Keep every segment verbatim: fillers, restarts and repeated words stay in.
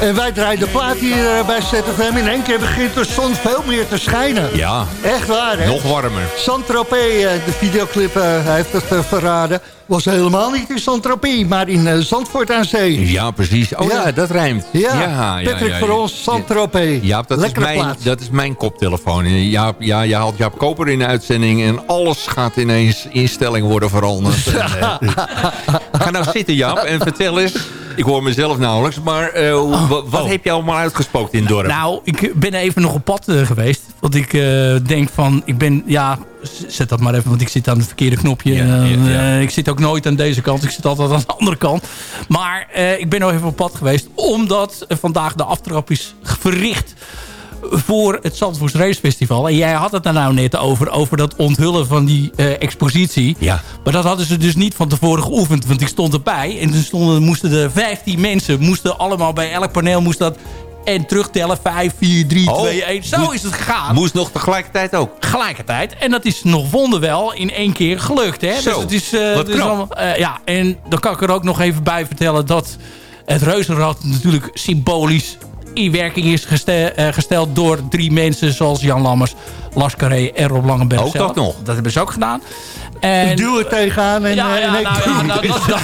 En wij draaien de plaat hier uh, bij Z F M. In één keer begint de zon veel meer te schijnen. Ja. Echt waar, hè? Nog warmer. Saint-Tropez, uh, de videoclip, uh, hij heeft het uh, verraden. Was helemaal niet in Saint-Tropez, maar in uh, Zandvoort aan Zee. Ja, precies. Oh ja, ja dat rijmt. Ja, ja, ja Patrick ja, voor ja. ons, Saint-Tropez. Ja, dat is, mijn, dat is mijn koptelefoon. Jaap, ja, je haalt Jaap Koper in de uitzending en alles gaat ineens instelling worden veranderd. en, uh, ga nou zitten, Jaap, en vertel eens. Ik hoor mezelf nauwelijks, maar uh, oh, wat, wat oh. heb je allemaal uitgespookt in het dorp? Nou, ik ben even nog op pad uh, geweest. Want ik uh, denk van, ik ben, ja, zet dat maar even, want ik zit aan het verkeerde knopje. Ja, ja, ja. Uh, ik zit ook nooit aan deze kant, ik zit altijd aan de andere kant. Maar uh, ik ben nog even op pad geweest, omdat uh, vandaag de aftrap is verricht voor het Zandvoorts Race Festival. En jij had het daar nou net over, over dat onthullen van die uh, expositie. Ja. Maar dat hadden ze dus niet van tevoren geoefend, want ik stond erbij. En toen stonden, moesten er vijftien mensen, moesten allemaal bij elk paneel, moest dat en terugtellen, vijf, vier, drie, oh, twee, één. Zo moest, is het gegaan. Moest nog tegelijkertijd ook? Tegelijkertijd. En dat is nog wonderwel in één keer gelukt. Hè? Zo, dus het is, uh, wat het is allemaal, uh, ja, en dan kan ik er ook nog even bij vertellen dat het reuzenrad natuurlijk symbolisch in werking is gestel, uh, gesteld door drie mensen zoals Jan Lammers, Lars Carré en Rob Langenberg ook zelf. dat nog? Dat hebben ze ook gedaan. En duw er tegenaan en, ja, uh, ja, en ik nou, doe ja, nou, dat, dat,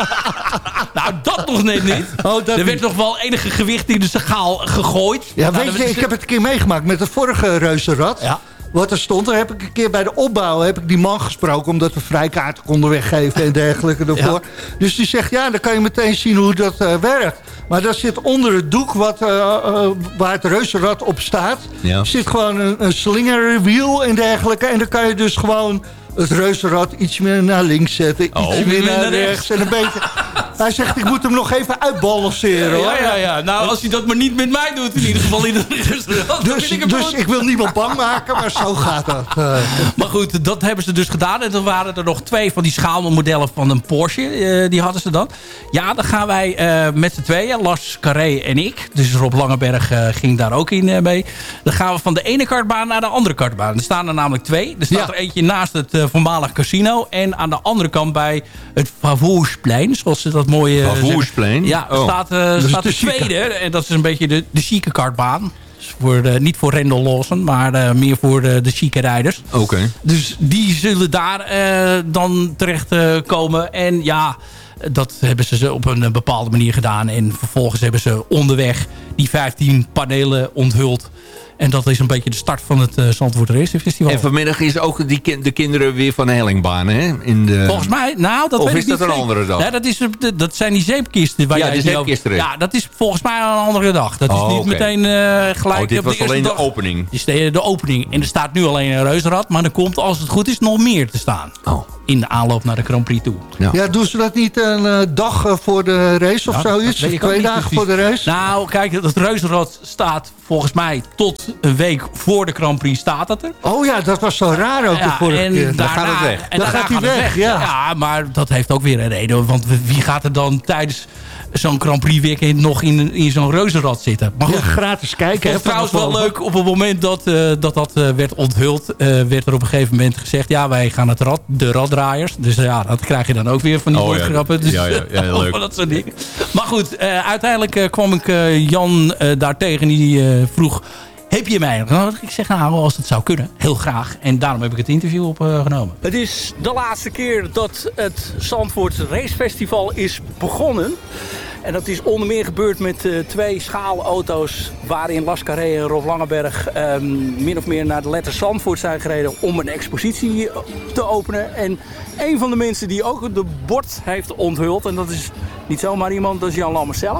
nou, dat nog net niet. Oh, dat er werd niet. nog wel enige gewicht in de schaal gegooid. Ja, nou, weet je, ik heb het een keer meegemaakt met het vorige reuzenrad. Ja. Wat er stond, daar heb ik een keer bij de opbouw heb ik die man gesproken, omdat we vrijkaarten konden weggeven en dergelijke ervoor. Ja. Dus die zegt, ja, dan kan je meteen zien hoe dat uh, werkt. Maar daar zit onder het doek wat, uh, uh, waar het reuzenrad op staat, ja. zit gewoon een, een slingerwiel en dergelijke. En dan kan je dus gewoon het reuzenrad iets meer naar links zetten, oh, iets meer naar, naar rechts. rechts en een beetje. Hij zegt, ik moet hem nog even uitbalanceren, hoor. Ja, ja, ja. Nou, als hij dat maar niet met mij doet, in ieder geval in het restaurant. Dus, ik, dus ik wil niemand bang maken, maar zo gaat dat. Uh. Maar goed, dat hebben ze dus gedaan. En toen waren er nog twee van die schaalmodellen van een Porsche. Uh, die hadden ze dan. Ja, dan gaan wij uh, met z'n tweeën, Lars Carré en ik. Dus Rob Langenberg uh, ging daar ook in uh, mee. Dan gaan we van de ene kartbaan naar de andere kartbaan. Er staan er namelijk twee. Er staat ja. er eentje naast het uh, voormalig casino. En aan de andere kant bij het Favousplein, zoals ze dat mooie Favousplein? Ja, er oh. staat, uh, staat de, de tweede. En dat is een beetje de, de chique kartbaan. Dus voor de, niet voor Rendel Lawson, maar uh, meer voor de, de chique rijders. Oké. Okay. Dus die zullen daar uh, dan terecht uh, komen. En ja, dat hebben ze op een bepaalde manier gedaan. En vervolgens hebben ze onderweg die vijftien panelen onthuld. En dat is een beetje de start van het uh, Zandvoort Race Festival. En vanmiddag is ook die ki- de kinderen weer van de hellingbaan, hè? In de... Volgens mij, nou, dat of weet is ik dat niet een zeker. andere dag? Ja, dat, is, dat zijn die zeepkisten. Waar ja, jij de zeepkisten. Ja, dat is volgens mij een andere dag. Dat is oh, niet okay. meteen uh, gelijk oh, dit op was de alleen dag. de opening. Dit is de, de opening. En er staat nu alleen een reuzenrad. Maar er komt, als het goed is, nog meer te staan. Oh. In de aanloop naar de Grand Prix toe. Ja, ja doen ze dat niet een uh, dag uh, voor de race of ja, zoiets? Of twee dagen precies. voor de race? Nou, kijk, het reuzenrad staat volgens mij tot een week voor de Grand Prix staat het er. Oh ja, dat was zo raar ook ja, de vorige en keer. Daarna, dan gaat het weg. En dan gaat hij weg, weg, ja. ja. Maar dat heeft ook weer een reden. Want wie gaat er dan tijdens zo'n Grand Prix weekend nog in, in zo'n reuzenrad zitten? Maar goed, ja, gratis kijken. Het trouwens wel leuk, op het moment dat uh, dat, dat uh, werd onthuld, uh, werd er op een gegeven moment gezegd, ja, wij gaan het rad, de raddraaiers. Dus ja, dat krijg je dan ook weer van die woordgrappen. Oh, dus, ja, ja, ja, ja, leuk. dat soort dingen. Maar goed, uh, uiteindelijk uh, kwam ik uh, Jan uh, daar tegen die uh, vroeg, heb je mij? Nou, ik zeg, nou, als het zou kunnen, heel graag. En daarom heb ik het interview opgenomen. Uh, het is de laatste keer dat het Zandvoorts Race Festival is begonnen. En dat is onder meer gebeurd met uh, twee schaalauto's waarin Lars Carré en Rob Langenberg um, min of meer naar de letter Zandvoort zijn gereden om een expositie te openen. En een van de mensen die ook de bord heeft onthuld, en dat is niet zomaar iemand, dat is Jan Lammers zelf.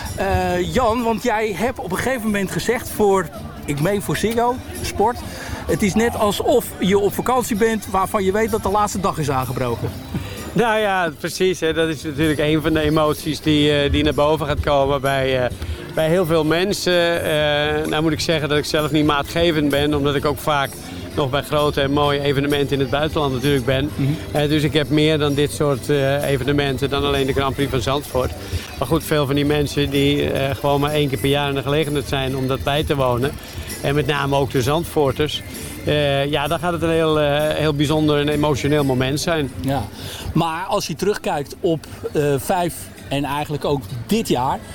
Uh, Jan, want jij hebt op een gegeven moment gezegd voor, ik meen voor Ziggo Sport, het is net alsof je op vakantie bent waarvan je weet dat de laatste dag is aangebroken. Nou ja, precies. Hè. Dat is natuurlijk een van de emoties die, uh, die naar boven gaat komen bij, uh, bij heel veel mensen. Uh, nou moet ik zeggen dat ik zelf niet maatgevend ben, omdat ik ook vaak nog bij grote en mooie evenementen in het buitenland natuurlijk ben. Mm-hmm. Uh, dus ik heb meer dan dit soort uh, evenementen dan alleen de Grand Prix van Zandvoort. Maar goed, veel van die mensen die uh, gewoon maar één keer per jaar in de gelegenheid zijn om dat bij te wonen. En met name ook de Zandvoorters. Uh, ja, dan gaat het een heel, uh, heel bijzonder en emotioneel moment zijn. Ja. Maar als je terugkijkt op uh, vijf en eigenlijk ook dit jaar,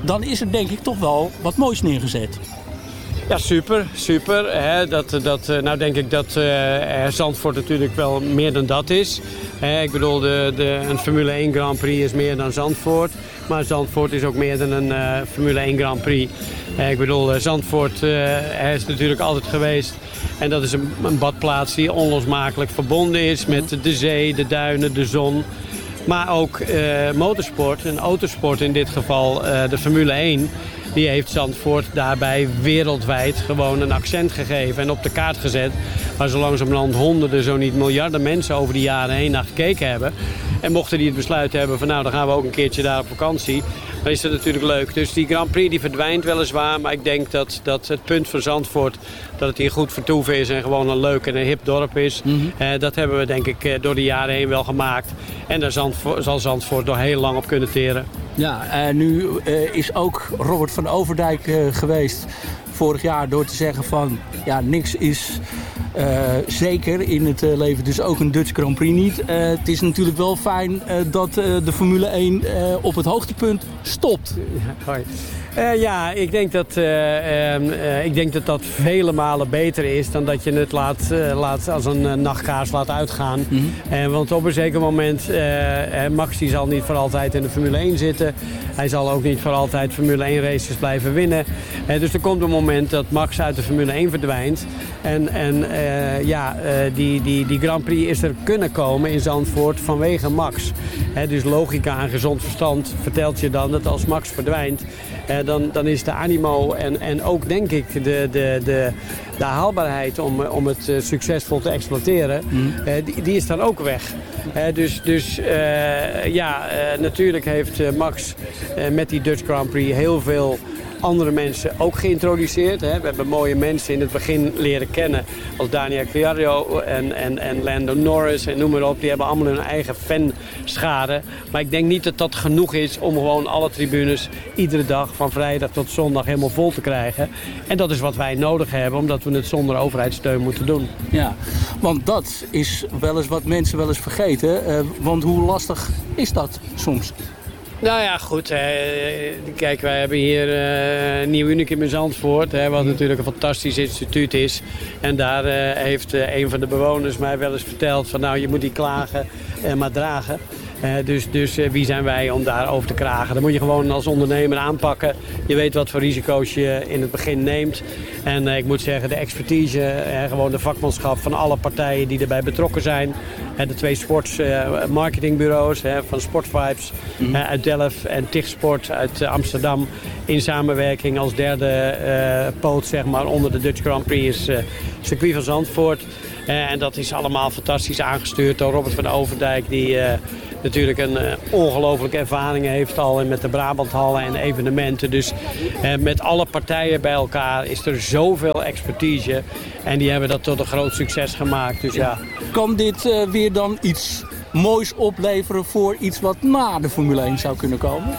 dan is er denk ik toch wel wat moois neergezet. Ja, super, super. Hè, dat, dat, nou denk ik dat uh, Zandvoort natuurlijk wel meer dan dat is. Hè, ik bedoel, de, de, een Formule één Grand Prix is meer dan Zandvoort. Maar Zandvoort is ook meer dan een uh, Formule één Grand Prix. Uh, ik bedoel, uh, Zandvoort uh, is natuurlijk altijd geweest. En dat is een, een badplaats die onlosmakelijk verbonden is met de zee, de duinen, de zon. Maar ook uh, motorsport, en autosport in dit geval, uh, de Formule één... die heeft Zandvoort daarbij wereldwijd gewoon een accent gegeven en op de kaart gezet. Waar zo langzamerhand honderden, zo niet miljarden mensen over die jaren heen naar gekeken hebben. En mochten die het besluit hebben van nou, dan gaan we ook een keertje daar op vakantie. Dan is dat natuurlijk leuk. Dus die Grand Prix die verdwijnt weliswaar. Maar ik denk dat, dat het punt van Zandvoort, dat het hier goed vertoeven is en gewoon een leuk en een hip dorp is. Mm-hmm. eh, dat hebben we denk ik door de jaren heen wel gemaakt. En daar Zandvoort, zal Zandvoort nog heel lang op kunnen teren. Ja, en nu uh, is ook Robert van Overdijk uh, geweest vorig jaar door te zeggen van ja, niks is uh, zeker in het uh, leven, dus ook een Dutch Grand Prix niet. Uh, het is natuurlijk wel fijn uh, dat uh, de Formule één uh, op het hoogtepunt stopt. Ja, hoi. Uh, ja, ik denk, dat, uh, uh, uh, ik denk dat dat vele malen beter is dan dat je het laat, uh, laat als een uh, nachtkaars laat uitgaan. Mm-hmm. uh, want op een zeker moment, uh, uh, Max die zal niet voor altijd in de Formule één zitten. Hij zal ook niet voor altijd Formule één races blijven winnen. Uh, dus er komt een moment dat Max uit de Formule één verdwijnt. En, en uh, ja, uh, die, die, die Grand Prix is er kunnen komen in Zandvoort vanwege Max. Uh, dus logica en gezond verstand vertelt je dan dat als Max verdwijnt, Uh, dan, dan is de animo en, en ook denk ik de, de, de, de haalbaarheid om, om het uh, succesvol te exploiteren, mm. uh, die, die is dan ook weg. Uh, dus dus uh, ja, uh, natuurlijk heeft uh, Max uh, met die Dutch Grand Prix heel veel andere mensen ook geïntroduceerd. Hè. We hebben mooie mensen in het begin leren kennen als Daniel Ricciardo en, en, en Lando Norris en noem maar op. Die hebben allemaal hun eigen fanschade. Maar ik denk niet dat dat genoeg is om gewoon alle tribunes iedere dag van vrijdag tot zondag helemaal vol te krijgen. En dat is wat wij nodig hebben, omdat we het zonder overheidssteun moeten doen. Ja, want dat is wel eens wat mensen wel eens vergeten. Uh, want hoe lastig is dat soms? Nou ja, goed. Hè. Kijk, wij hebben hier uh, Nieuw Unicum in Zandvoort, hè, wat natuurlijk een fantastisch instituut is. En daar uh, heeft uh, een van de bewoners mij wel eens verteld van nou, je moet die klagen uh, maar dragen. Uh, dus dus uh, wie zijn wij om daarover te klagen? Dat moet je gewoon als ondernemer aanpakken. Je weet wat voor risico's je in het begin neemt. En uh, ik moet zeggen, de expertise, uh, gewoon de vakmanschap van alle partijen die erbij betrokken zijn. Uh, de twee sports uh, marketingbureaus uh, van Sportvibes mm-hmm. uh, uit Delft en Tigsport uit uh, Amsterdam. In samenwerking als derde uh, poot zeg maar, onder de Dutch Grand Prix is uh, circuit van Zandvoort. Uh, en dat is allemaal fantastisch aangestuurd door Robert van Overdijk, die uh, natuurlijk een uh, ongelooflijke ervaring heeft al met de Brabanthallen en evenementen. Dus uh, met alle partijen bij elkaar is er zoveel expertise en die hebben dat tot een groot succes gemaakt. Dus, ja. Kan dit uh, weer dan iets moois opleveren voor iets wat na de Formule één zou kunnen komen?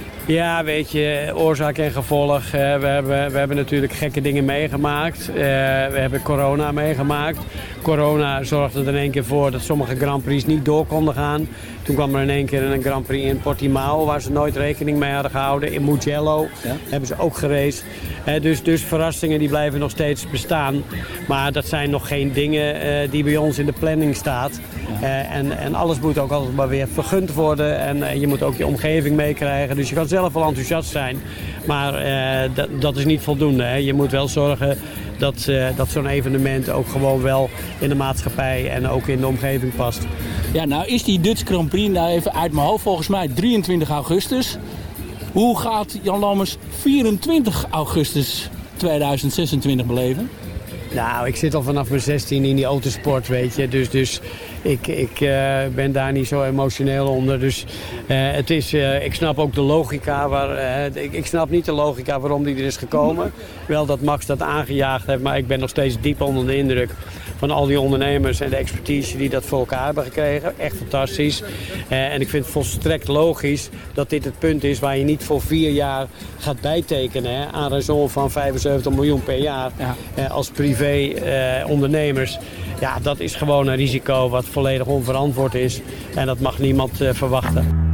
Ja, weet je, oorzaak en gevolg. Uh, we, hebben, we hebben natuurlijk gekke dingen meegemaakt. Uh, we hebben corona meegemaakt. Corona zorgde er in één keer voor dat sommige Grand Prix niet door konden gaan. Toen kwam er in één keer een Grand Prix in Portimao, waar ze nooit rekening mee hadden gehouden. In Mugello ja. hebben ze ook geraced. Uh, dus, dus verrassingen die blijven nog steeds bestaan. Maar dat zijn nog geen dingen uh, die bij ons in de planning staat. Ja. Uh, en, en alles moet ook altijd maar weer vergund worden. En uh, je moet ook je omgeving meekrijgen. Dus je kan zelf wel enthousiast zijn. Maar uh, dat, dat is niet voldoende. Hè. Je moet wel zorgen dat, uh, dat zo'n evenement ook gewoon wel in de maatschappij en ook in de omgeving past. Ja, nou is die Dutch Grand Prix, nou even uit mijn hoofd, volgens mij drieëntwintig augustus. Hoe gaat Jan Lammers vierentwintig augustus tweeduizend zesentwintig beleven? Nou, ik zit al vanaf mijn zestien in die autosport, weet je. Dus, dus ik, ik uh, ben daar niet zo emotioneel onder. Dus uh, het is, uh, ik snap ook de logica. Waar, uh, ik, ik snap niet de logica waarom die er is gekomen. Wel dat Max dat aangejaagd heeft, maar ik ben nog steeds diep onder de indruk van al die ondernemers en de expertise die dat voor elkaar hebben gekregen. Echt fantastisch. Uh, en ik vind het volstrekt logisch dat dit het punt is waar je niet voor vier jaar gaat bijtekenen. Hè, aan raison van vijfenzeventig miljoen per jaar ja. uh, als privé uh, ondernemers. Ja, dat is gewoon een risico wat volledig onverantwoord is. En dat mag niemand uh, verwachten.